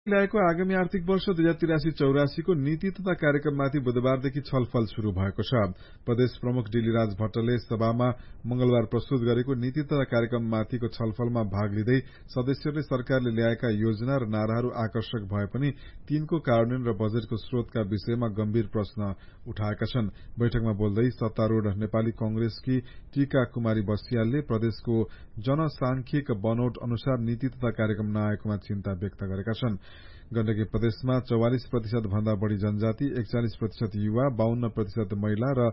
ल्याएको आगामी आर्थिक वर्ष 2083-84 को नीति तथा कार्यक्रममाथि बुधबारदेखि छलफल शुरू भएको छ। प्रदेश प्रमुख डिलीराज भट्टले सभामा मंगलबार प्रस्तुत गरेको नीति तथा कार्यक्रममाथिको छलफलमा भाग लिँदै सदस्यहरूले सरकारले ल्याएका योजना र नाराहरू आकर्षक भए पनि तिनको कार्यान्वयन र बजेटको स्रोतका विषयमा गम्भीर प्रश्न उठाएका छन्। बैठकमा बोल्दै सत्तारूढ़ नेपाली कांग्रेसकी टीका कुमारी बस्यालले प्रदेशको जनसांख्यिक बनोट अनुसार नीति तथा कार्यक्रम नआएकोमा चिन्ता व्यक्त गरेका छन्। गण्डकी प्रदेशमा 44% भन्दा बढ़ी जनजाति, 41% युवा, 52% महिला र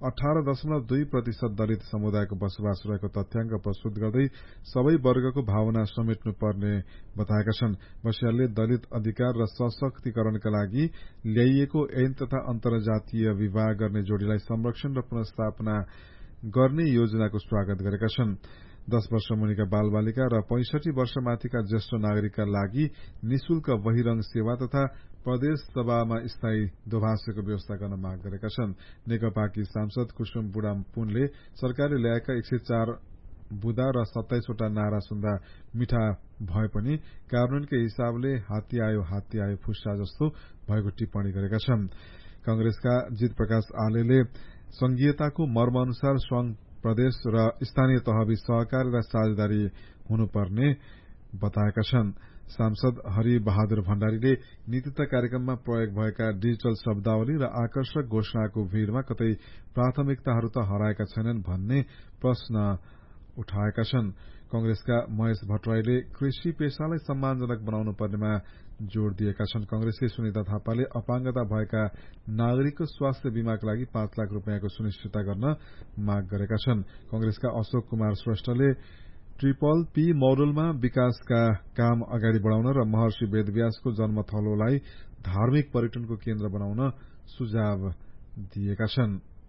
18.2% दलित समुदायको बसोबास रहेको तथ्याङ्क प्रस्तुत गर्दै सबै वर्गको भावना समेट्नु पर्ने बताएका छन्। बस्यालले दलित अधिकार र सशक्तिकरणका लागि ल्याइएको ऐन तथा अन्तर्जातीय विवाह गर्ने जोड़ीलाई संरक्षण र पुनर्स्थापना गर्ने योजनाको स्वागत गरेका छन्। 10 वर्ष मुनिका बालबालिका र 65 वर्ष माथिका ज्येष्ठ नागरिकका लागि निशुल्क बहिरंग सेवा तथा प्रदेश सभामा स्थायी दोभाषको व्यवस्था गर्न माग गरेका छन्। नेकपाकी सांसद कुसुम बुढा पुनले सरकारले ल्याएका 104 बुदा र 27 वटा नारा सुन्दा मिठा भए पनि कार्यान्वयनकै हिसाबले हात्ती आयो फुस्सा जस्तो भएको टिप्पणी गरेका छन्। कांग्रेसका जित प्रकाश आलेले संघीयताको मर्म अनुसार संघ प्रदेश र स्थानीय तहबीच सहकारी र साझेदारी हुनुपर्ने बताएका छन्। सांसद हरि बहादुर भण्डारीले नीति तथा कार्यक्रममा प्रयोग भएका डिजिटल शब्दावली र आकर्षक घोषणाको भीड़मा कतै प्राथमिकताहरू त हराएका छैनन् भन्ने प्रश्न उठाएका छन्। कांग्रेसका महेश भट्टराईले कृषि पेशालाई सम्मानजनक बनाउनु पर्नेमा जोड़ दिएका छन्। कांग्रेसकी सुनिता थापाले अपाङ्गता भएका नागरिकको स्वास्थ्य बीमाका लागि 5 लाख रूपियाँको सुनिश्चितता गर्न माग गरेका छन्। कांग्रेसका अशोक कुमार श्रेष्ठले ट्रिपल पी मोडलमा विकासका काम अगाडि बढ़ाउन र महर्षि वेदव्यासको जन्मथलोलाई धार्मिक पर्यटनको केन्द्र बनाउन सुझाव दिएका छन्।